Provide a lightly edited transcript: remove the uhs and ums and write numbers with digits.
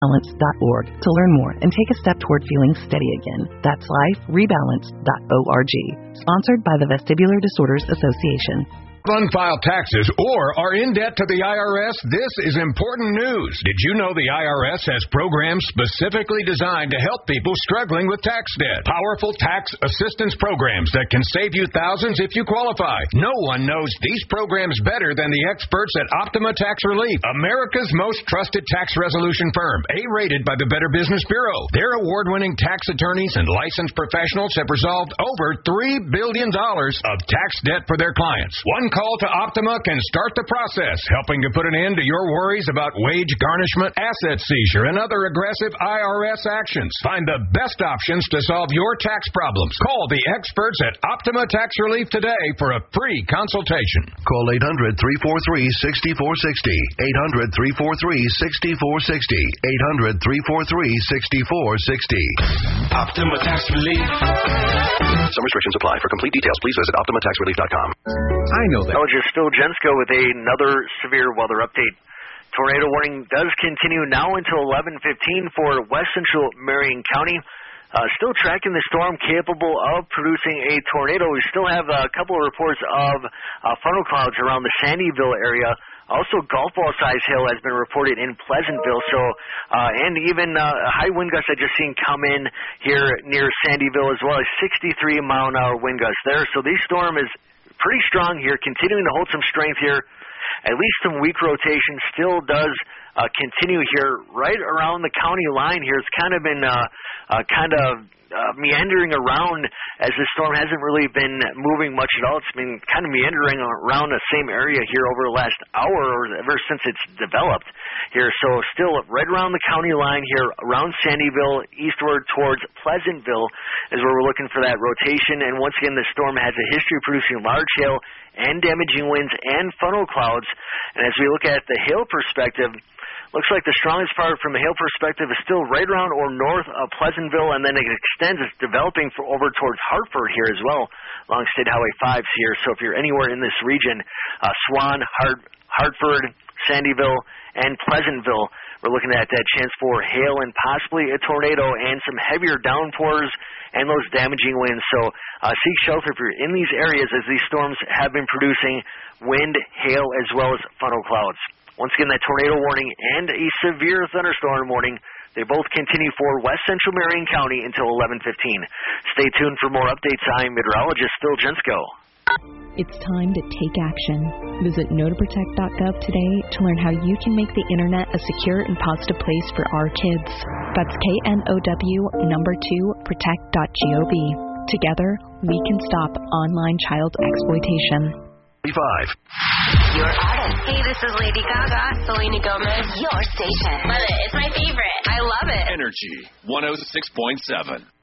liferebalance.org to learn more and take a step toward feeling steady again. That's liferebalance.org. Sponsored by the Vestibular Disorders Association. Unfiled taxes or are in debt to the IRS? This is important news. Did you know the IRS has programs specifically designed to help people struggling with tax debt? Powerful tax assistance programs that can save you thousands if you qualify. No one knows these programs better than the experts at Optima Tax Relief, America's most trusted tax resolution firm, A-rated by the Better Business Bureau. Their award-winning tax attorneys and licensed professionals have resolved over $3 billion of tax debt for their clients. One call to Optima can start the process, helping to put an end to your worries about wage garnishment, asset seizure, and other aggressive IRS actions. Find the best options to solve your tax problems. Call the experts at Optima Tax Relief today for a free consultation. Call 800-343-6460. 800-343-6460. 800-343-6460. Optima Tax Relief. Some restrictions apply. For complete details, please visit OptimaTaxRelief.com. I know that. Meteorologist Phil Jensko with another severe weather update. Tornado warning does continue now until 11:15 for west central Marion County. Still tracking the storm capable of producing a tornado. We still have a couple of reports of funnel clouds around the Sandyville area. Also, golf ball size hail has been reported in Pleasantville. So, and even high wind gusts I just seen come in here near Sandyville as well as 63-mile-an-hour wind gusts there. So, this storm is pretty strong here, continuing to hold some strength here. At least some weak rotation still does continue here right around the county line here. It's kind of been meandering around as the storm hasn't really been moving much at all. It's been kind of meandering around the same area here over the last hour or ever since it's developed here. So still right around the county line here, around Sandyville, eastward towards Pleasantville is where we're looking for that rotation. And once again, the storm has a history of producing large hail and damaging winds and funnel clouds. And as we look at the hail perspective, looks like the strongest part from a hail perspective is still right around or north of Pleasantville, and then it extends. It's developing over towards Hartford here as well, along State Highway 5 here. So if you're anywhere in this region, Swan, Hartford, Sandyville, and Pleasantville, we're looking at that chance for hail and possibly a tornado and some heavier downpours and those damaging winds. So seek shelter if you're in these areas as these storms have been producing wind, hail, as well as funnel clouds. Once again, that tornado warning and a severe thunderstorm warning, they both continue for west central Marion County until 11:15. Stay tuned for more updates. I'm meteorologist Phil Jensko. It's time to take action. Visit notoprotect.gov today to learn how you can make the internet a secure and positive place for our kids. That's KNOW2protect.gov. Together, we can stop online child exploitation. 5. You're on it. Hey, this is Lady Gaga, Selena Gomez. Your station. Love it. It's my favorite. I love it. Energy 106.7.